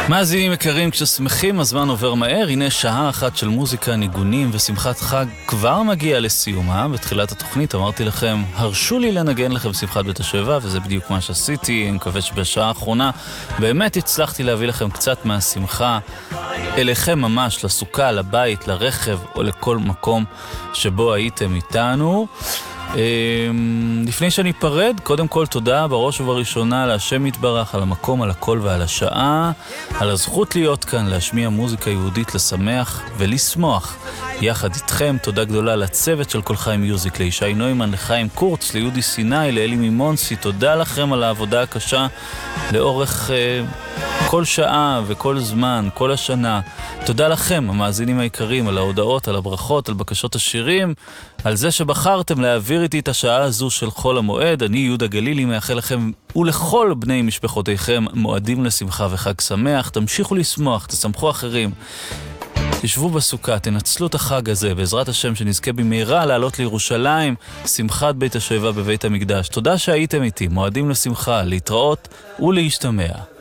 מאזינים יקרים, כששמחים הזמן עובר מהר. הנה שעה אחת של מוזיקה, ניגונים ושמחת חג כבר מגיע לסיומה. בתחילת התוכנית אמרתי לכם, הרשו לי לנגן לכם שמחת בית השואבה, וזה בדיוק מה שעשיתי. אני מקווה שבשעה האחרונה באמת הצלחתי להביא לכם קצת מהשמחה אליכם ממש, לסוכה, לבית, לרכב או לכל מקום שבו הייתם איתנו. לפני שאני פרד, קודם כל תודה בראש ובראשונה להשם יתברך על המקום, על הכל ועל השעה, על הזכות להיות כאן, להשמיע מוזיקה יהודית, לשמח ולשמוח יחד איתכם. תודה גדולה לצוות של כל חיים מיוזיק, לישי נוימן, לחיים קורץ, ליהודי סיני, לאלי מימונסי. תודה לכם על העבודה הקשה לאורך כל שעה וכל זמן, כל השנה. תודה לכם, המאזינים היקרים, על ההודעות, על הברכות, על בקשות השירים, על זה שבחרתם להעביר איתי את השעה הזו של חול המועד. אני יהודה גלילי, מאחל לכם ולכל בני משפחותיכם מועדים לשמחה וחג שמח. תמשיכו לשמוח, תשמחו אחרים. תשבו בסוכה, תנצלו את החג הזה, בעזרת השם שנזכה במהרה לעלות לירושלים, שמחת בית השואבה בבית המקדש. תודה שהייתם איתי, מועדים לשמחה, להתראות ולהשתמע.